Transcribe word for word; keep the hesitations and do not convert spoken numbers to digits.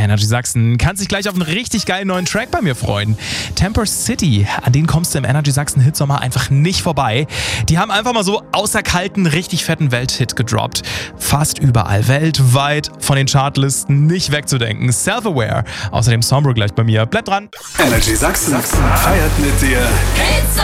Energy Sachsen. Kannst dich gleich auf einen richtig geilen neuen Track bei mir freuen. Temper City, an den kommst du im Energy Sachsen Hitsommer einfach nicht vorbei. Die haben einfach mal so außer kalten, richtig fetten Welthit gedroppt. Fast überall, weltweit, von den Chartlisten nicht wegzudenken. Self-Aware. Außerdem Sombra gleich bei mir. Bleib dran. Energy Sachsen feiert mit dir. Hitsommer!